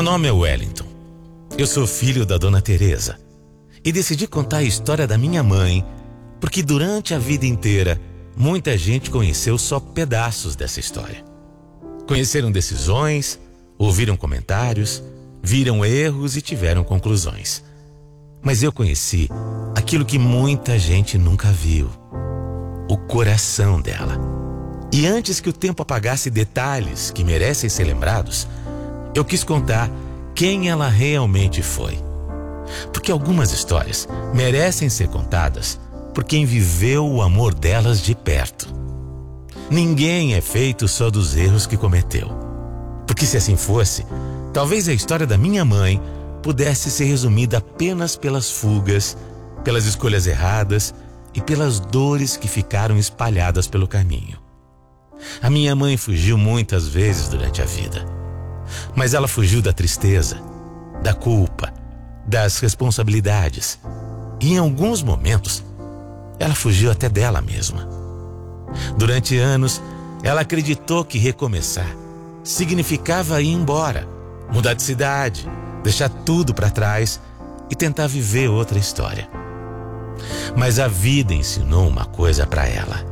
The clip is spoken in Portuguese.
Meu nome é Wellington. Eu sou filho da Dona Teresa e decidi contar a história da minha mãe porque durante a vida inteira muita gente conheceu só pedaços dessa história. Conheceram decisões, ouviram comentários, viram erros e tiveram conclusões. Mas eu conheci aquilo que muita gente nunca viu: o coração dela. E antes que o tempo apagasse detalhes que merecem ser lembrados, eu quis contar quem ela realmente foi. Porque algumas histórias merecem ser contadas por quem viveu o amor delas de perto. Ninguém é feito só dos erros que cometeu. Porque se assim fosse, talvez a história da minha mãe pudesse ser resumida apenas pelas fugas, pelas escolhas erradas e pelas dores que ficaram espalhadas pelo caminho. A minha mãe fugiu muitas vezes durante a vida, mas ela fugiu da tristeza, da culpa, das responsabilidades e em alguns momentos ela fugiu até dela mesma. Durante anos, ela acreditou que recomeçar significava ir embora, mudar de cidade, deixar tudo para trás e tentar viver outra história. Mas a vida ensinou uma coisa para ela: